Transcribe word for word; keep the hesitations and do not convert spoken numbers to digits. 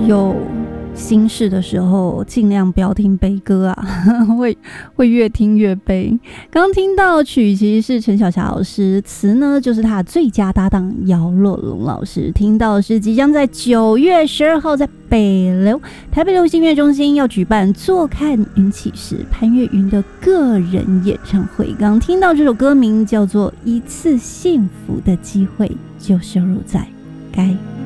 有心事的时候尽量不要听悲歌啊，会会越听越悲。刚刚听到曲其实是陈小霞老师，词呢就是他的最佳搭档姚若龙老师。听到的是即将在九月十二号在北流台北流行音乐中心要举办坐看云起时潘越云的个人演唱会。刚刚听到这首歌名叫做《一次幸福的机会就收录在该》。